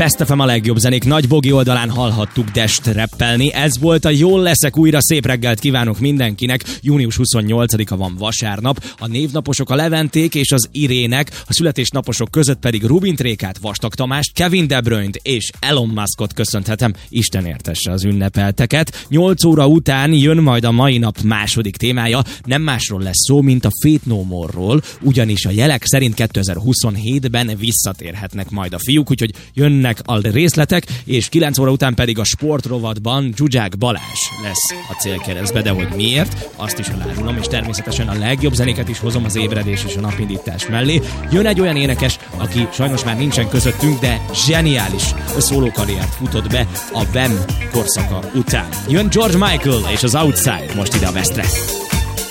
Best FM a legjobb zenék Nagy Bogi oldalán hallhattuk Dest rappelni. Ez volt a Jól leszek újra, szép reggelt kívánok mindenkinek. Június 28-a van vasárnap. A névnaposok a Leventék és az Irének, a születésnaposok között pedig Rubint Rékát, Vastag Tamást, Kevin De Bruyne-t és Elon Muskot köszönhetem. Isten értesse az ünnepelteket. 8 óra után jön majd a mai nap második témája. Nem másról lesz szó, mint a Faith No More-ról, ugyanis a jelek szerint 2027-ben visszatérhetnek majd a fiúk, úgyhogy jönnek a részletek, és 9 óra után pedig a sportrovatban Zsuzsák Balázs lesz a célkeresztbe, de hogy miért, azt is elárulom, és természetesen a legjobb zenéket is hozom az ébredés és a napindítás mellé. Jön egy olyan énekes, aki sajnos már nincsen közöttünk, de zseniális szólókarriert futott be a Wham korszaka után. Jön George Michael és az Outside most ide a Westre.